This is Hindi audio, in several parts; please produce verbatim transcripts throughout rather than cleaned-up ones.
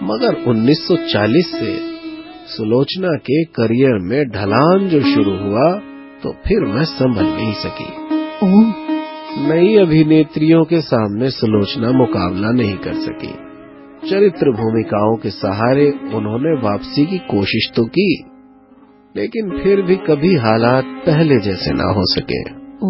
मगर उन्नीस सौ चालीस से सुलोचना के करियर में ढलान जो शुरू हुआ तो फिर वह संभल नहीं सकी। नई अभिनेत्रियों के सामने सुलोचना मुकाबला नहीं कर सकी। चरित्र भूमिकाओं के सहारे उन्होंने वापसी की कोशिश तो की, लेकिन फिर भी कभी हालात पहले जैसे ना हो सके।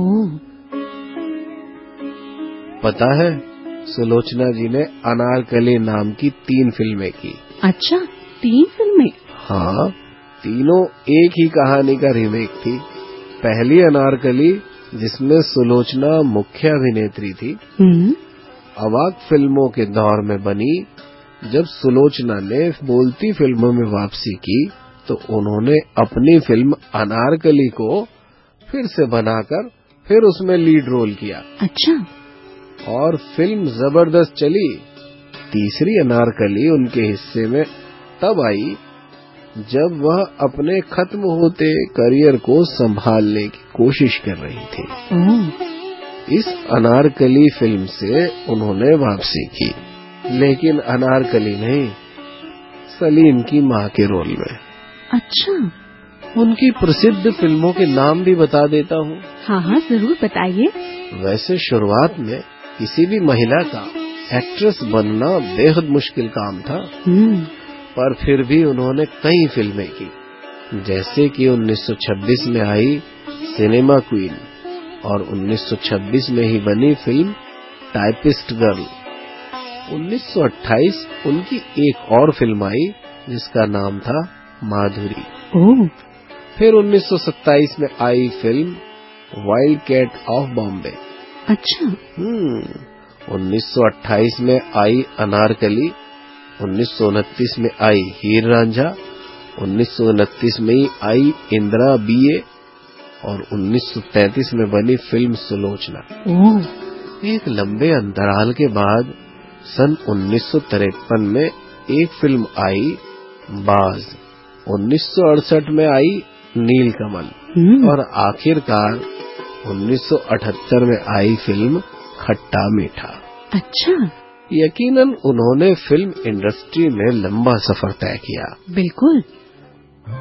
पता है, सुलोचना जी ने अनारकली नाम की तीन फिल्में की। अच्छा, तीन फिल्में? हाँ, तीनों एक ही कहानी का रीमेक थी। पहली अनारकली, जिसमें सुलोचना मुख्य अभिनेत्री थी, अवाक फिल्मों के दौर में बनी। जब सुलोचना ने बोलती फिल्मों में वापसी की तो उन्होंने अपनी फिल्म अनारकली को फिर से बनाकर फिर उसमें लीड रोल किया। अच्छा। और फिल्म जबरदस्त चली। तीसरी अनारकली उनके हिस्से में तब आई जब वह अपने खत्म होते करियर को संभालने की कोशिश कर रही थी। इस अनारकली फिल्म से उन्होंने वापसी की, लेकिन अनारकली नहीं, सलीम की मां के रोल में। अच्छा। उनकी प्रसिद्ध फिल्मों के नाम भी बता देता हूँ। हाँ हाँ, जरूर बताइए। वैसे शुरुआत में किसी भी महिला का एक्ट्रेस बनना बेहद मुश्किल काम था, पर फिर भी उन्होंने कई फिल्में की, जैसे कि उन्नीस सौ छब्बीस में आई सिनेमा क्वीन और उन्नीस सौ छब्बीस में ही बनी फिल्म टाइपिस्ट गर्ल। उन्नीस सौ अट्ठाईस उनकी एक और फिल्म आई जिसका नाम था माधुरी। ओह। फिर उन्नीस सौ सत्ताईस में आई film wild cat of Bombay. अच्छा। हम्म उन्नीस सौ अट्ठाईस में आई अनारकली, उन्नीस सौ उनतीस में आई हीर रांझा, उन्नीस सौ उनतीस में ही आई इंदिरा बीए और उन्नीस सौ तैंतीस में बनी फिल्म सुलोचना। एक लंबे अंतराल के बाद सन उन्नीस सौ तिरपन में एक फिल्म आई बाज, उन्नीस सौ अड़सठ में आई नीलकमल और आखिरकार उन्नीस सौ अठहत्तर में आई फिल्म खट्टा मीठा। अच्छा। यकीनन उन्होंने फिल्म इंडस्ट्री में लंबा सफर तय किया। बिल्कुल।